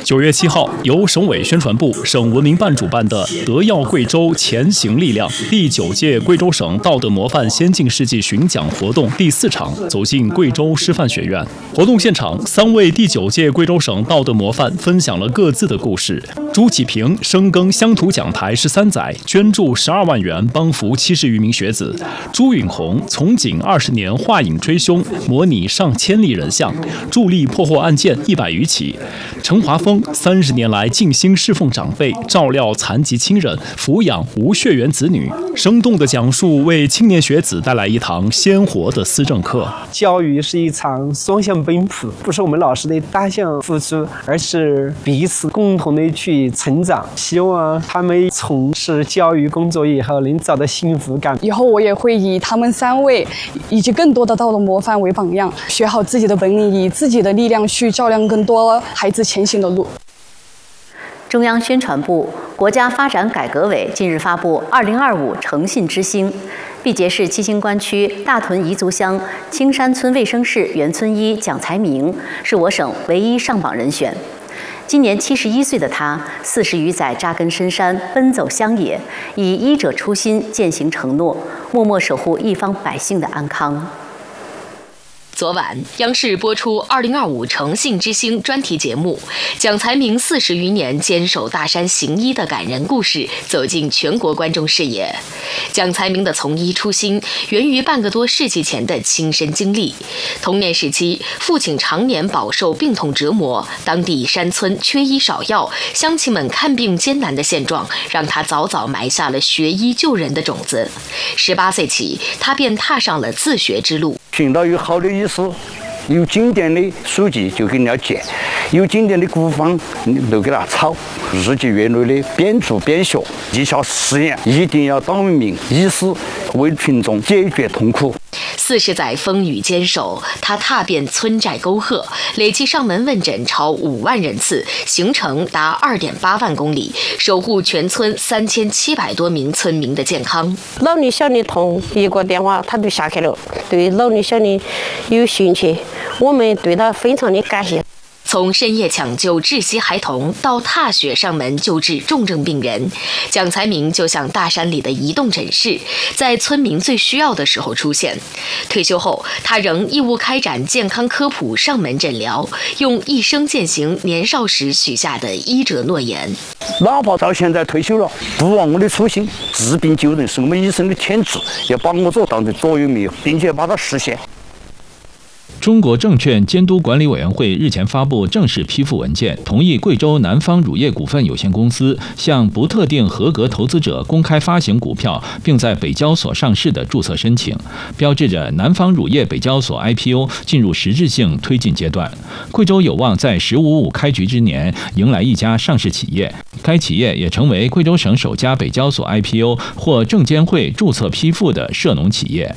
9月7号，由省委宣传部、省文明办主办的“德耀贵州，前行力量”第9届贵州省道德模范先进事迹巡讲活动第4场走进贵州师范学院。活动现场，3位第9届贵州省道德模范分享了各自的故事。朱启平深耕乡土讲台13载，捐助12万元帮扶70余名学子；朱允红从警20年，画影追凶，模拟上千例人像，助力破获案件100余起；陈华峰30年来尽心侍奉长辈，照料残疾亲人，抚养无血缘子女，生动的讲述为青年学子带来一堂鲜活的思政课。 教育是一场双向奔赴，不是我们老师的单向付出，而是彼此共同的去成长。希望他们从事教育工作以后能找到幸福感。 以后我也会以他们3位以及更多的道德模范为榜样，学好自己的本领，以自己的力量去照亮更多孩子前行的路。 中央宣传部、国家发展改革委近日发布2025诚信之星，毕节市七星关区大屯彝族乡青山村卫生室原村医蒋才明是我省唯一上榜人选。今年71岁的他，40余载扎根深山，奔走乡野，以医者初心践行承诺，默默守护一方百姓的安康。 昨晚，央视播出2025诚信之星专题节目，蒋才明40余年坚守大山行医的感人故事走进全国观众视野。蒋才明的从医初心源于半个多世纪前的亲身经历。童年时期，父亲常年饱受病痛折磨，当地山村缺医少药，乡亲们看病艰难的现状，让他早早埋下了学医救人的种子。18岁起，他便踏上了自学之路。 寻到有好的医师，有经典的书籍就给人家借，有经典的古方都给他抄，日积月累的边做边学，技巧实验，一定要当一名医师，为群众解决痛苦。 40载风雨坚守，他踏遍村寨沟壑，累计上门问诊超5万人次，行程达2.8万公里，守护全村3700多名村民的健康。 老女小的痛，一个电话他就下去了。对老女小的有兴趣，我们对他非常的感谢。 从深夜抢救窒息孩童到踏雪上门救治重症病人，蒋才明就像大山里的移动诊室，在村民最需要的时候出现。退休后，他仍义务开展健康科普上门诊疗，用一生践行年少时许下的医者诺言。 哪怕到现在退休了，不忘我的初心，治病救人是我们医生的天职，要把我做当成座右铭，并且把它实现。 中国证券监督管理委员会日前发布正式批复文件，同意贵州南方乳业股份有限公司向不特定合格投资者公开发行股票，并在北交所上市的注册申请，标志着南方乳业北交所 IPO 进入实质性推进阶段。贵州有望在“15/5”开局之年迎来一家上市企业，该企业也成为贵州省首家北交所 IPO 或证监会注册批复的涉农企业。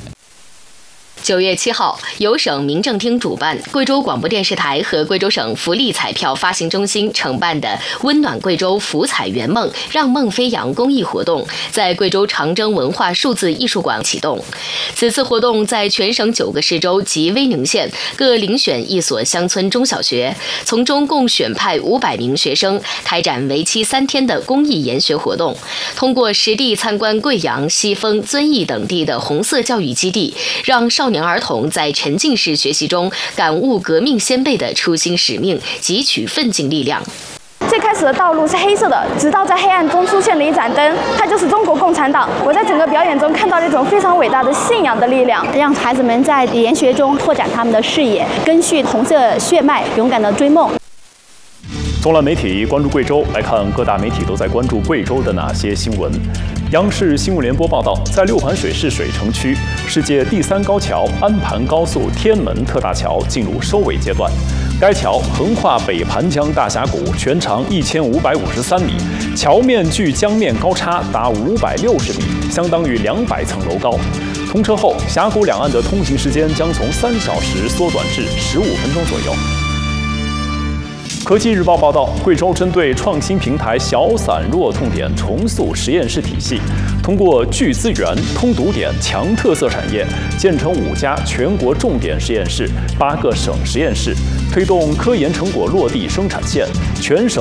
9月7号，由省民政厅主办，贵州广播电视台和贵州省福利彩票发行中心承办的“温暖贵州福彩圆梦，让梦飞扬”公益活动，在贵州长征文化数字艺术馆启动。此次活动在全省9个市州及威宁县各遴选1所乡村中小学，从中共选派500名学生，开展为期3天的公益研学活动。通过实地参观贵阳、西丰、遵义等地的红色教育基地，让少年儿童在沉浸式学习中感悟革命先辈的初心使命，汲取奋进力量。 最开始的道路是黑色的，直到在黑暗中出现了一盏灯，它就是中国共产党。我在整个表演中看到了一种非常伟大的信仰的力量，让孩子们在研学中拓展他们的视野，根据红色血脉，勇敢地追梦。 纵览媒体关注贵州，来看各大媒体都在关注贵州的哪些新闻。央视新闻联播报道，在六盘水市水城区，世界第3高桥安盘高速天门特大桥进入收尾阶段。该桥横跨北盘江大峡谷，全长1553米，桥面距江面高差达560米，相当于200层楼高。通车后，峡谷两岸的通行时间将从3小时缩短至15分钟左右。科技日报报道，贵州针对创新平台小散弱痛点重塑实验室体系，通过聚资源、通堵点、强特色产业，建成5家全国重点实验室、8个省实验室，推动科研成果落地生产线，全省